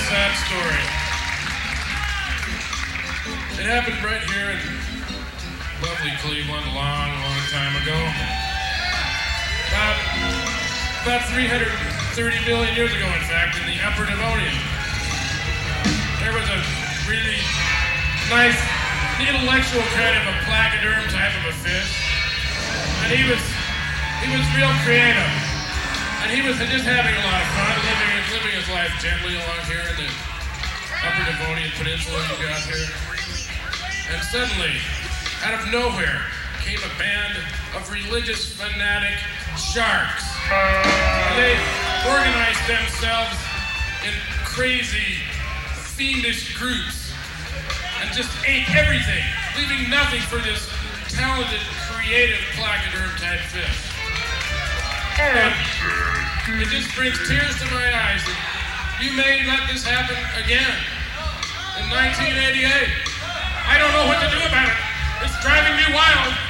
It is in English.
sad story. It happened right here in lovely Cleveland a long, long time ago. About 330 million years ago, in fact, in the Upper Devonian. There was a really nice, intellectual kind of a placoderm type of a fish. And he was real creative. And he was just having a lot of fun, living his life gently along here in the Upper Devonian Peninsula you got here. And suddenly, out of nowhere, came a band of religious fanatic sharks. They organized themselves in crazy, fiendish groups and just ate everything, leaving nothing for this talented, creative placoderm type fish. And it just brings tears to my eyes that you may let this happen again in 1988. I don't know what to do about it. It's driving me wild.